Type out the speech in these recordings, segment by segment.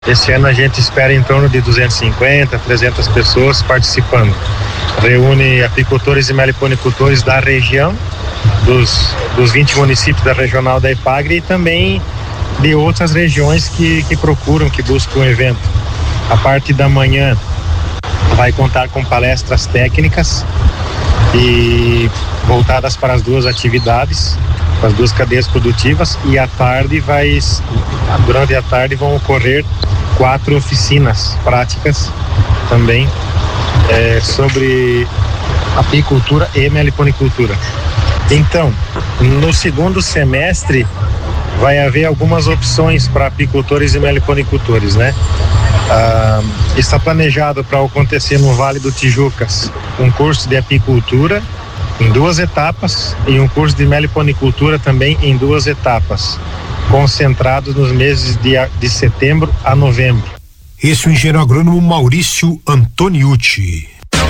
Esse ano a gente espera em torno de 250, 300 pessoas participando. Reúne apicultores e meliponicultores da região, dos 20 municípios da regional da Epagre e também de outras regiões que procuram, que buscam o evento. A parte da manhã vai contar com palestras técnicas e voltadas para as duas atividades, para as duas cadeias produtivas, e à tarde durante a tarde vão ocorrer 4 oficinas práticas também sobre apicultura e meliponicultura. Então, no segundo semestre vai haver algumas opções para apicultores e meliponicultores, né? Está planejado para acontecer no Vale do Tijucas um curso de apicultura em 2 etapas e um curso de meliponicultura também em 2 etapas, concentrados nos meses de setembro a novembro. Esse é o engenheiro agrônomo Maurício Antoniucci.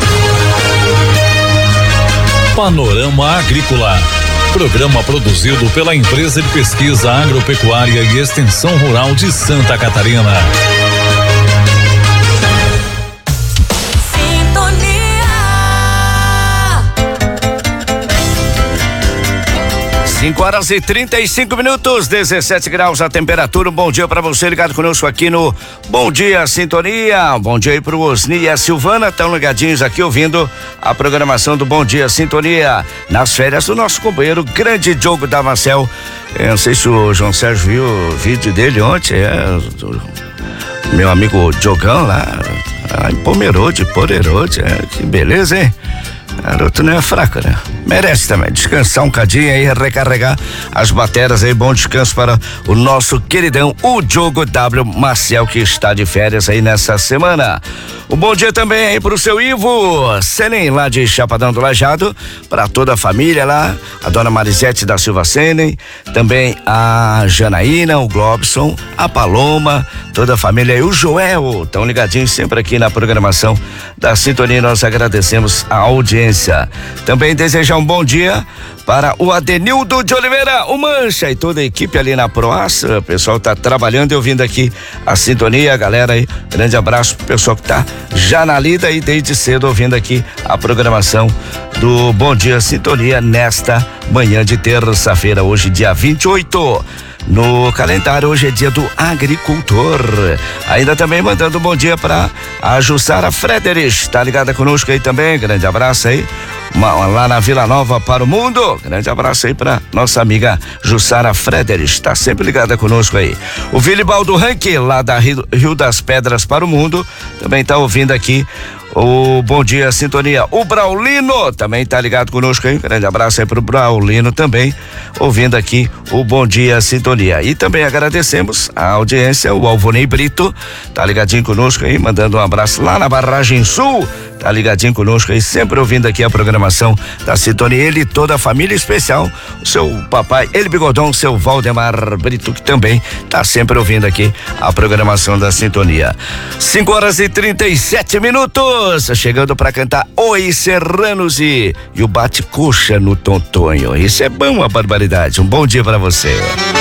Panorama Agrícola. Programa produzido pela Empresa de Pesquisa Agropecuária e Extensão Rural de Santa Catarina. 5h35, 17 graus a temperatura. Um bom dia para você ligado conosco aqui no Bom Dia Sintonia. Um bom dia aí pro Osni e a Silvana, estão ligadinhos aqui ouvindo a programação do Bom Dia Sintonia nas férias do nosso companheiro grande Diogo Damasceno. Eu não sei se o João Sérgio viu o vídeo dele ontem, meu amigo Diogão lá em Pomerode, que beleza, hein? Garoto não é fraco, né? Merece também descansar um cadinho aí, recarregar as baterias aí. Bom descanso para o nosso queridão, o Diogo W. Maciel, que está de férias aí nessa semana. Um bom dia também aí pro seu Ivo Senen, lá de Chapadão do Lajado, para toda a família lá, a dona Marisete da Silva Senen, também a Janaína, o Globson, a Paloma, toda a família e o Joel, tão ligadinhos sempre aqui na programação da Sintonia. Nós agradecemos a audiência. Também desejar um bom dia para o Adenildo de Oliveira, o Mancha e toda a equipe ali na Proaça. O pessoal tá trabalhando e ouvindo aqui a Sintonia, a galera aí. Grande abraço pro pessoal que tá já na lida e desde cedo ouvindo aqui a programação do Bom Dia Sintonia nesta manhã de terça-feira, hoje dia 28. No calendário, hoje é dia do agricultor. Ainda também mandando um bom dia para a Jussara Frederich, tá ligada conosco aí também, grande abraço aí, lá na Vila Nova para o mundo, grande abraço aí para nossa amiga Jussara Frederich, tá sempre ligada conosco aí. O Vilibaldo Rank, lá da Rio das Pedras para o mundo, também tá ouvindo aqui o Bom Dia Sintonia. O Braulino também tá ligado conosco aí, grande abraço aí pro Braulino também, ouvindo aqui o Bom Dia Sintonia. E também agradecemos a audiência, o Alvonei Brito, tá ligadinho conosco aí, mandando um abraço lá na Barragem Sul, tá ligadinho conosco aí, sempre ouvindo aqui a programação da Sintonia. Ele e toda a família, especial o seu papai, ele Bigodão, seu Valdemar Brito, que também tá sempre ouvindo aqui a programação da Sintonia. 5h37, chegando para cantar Oi Serranos e o bate-coxa no Tontonho. Isso é bom, a barbaridade. Um bom dia para você.